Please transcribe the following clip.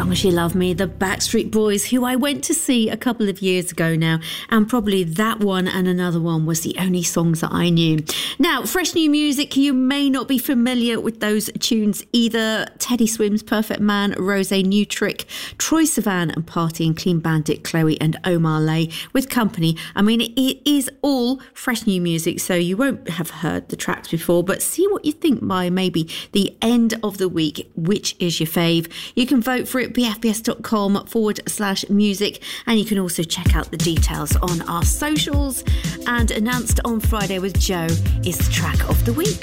Long As You Love Me, the Backstreet Boys, who I went to see a couple of years ago now, and probably that one and another one was the only songs that I knew. Now, fresh new music, you may not be familiar with those tunes either. Teddy Swims, Perfect Man, Rosé, New Trick, Troye Sivan and Party, and Clean Bandit, Chloe and Omar Lay with Company. I mean, it is all fresh new music, so you won't have heard the tracks before, but see what you think by maybe the end of the week. Which is your fave? You can vote for it, bfbs.com/music, and you can also check out the details on our socials. And announced on Friday with Joe is the track of the week.